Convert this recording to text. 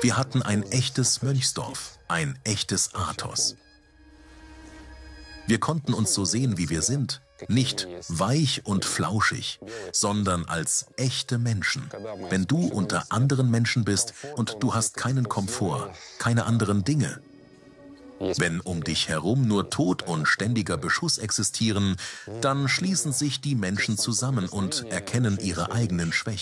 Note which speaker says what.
Speaker 1: Wir hatten ein echtes Mönchsdorf, ein echtes Athos. Wir konnten uns so sehen, wie wir sind, nicht weich und flauschig, sondern als echte Menschen. Wenn du unter anderen Menschen bist und du hast keinen Komfort, keine anderen Dinge, wenn um dich herum nur Tod und ständiger Beschuss existieren, dann schließen sich die Menschen zusammen und erkennen ihre eigenen Schwächen.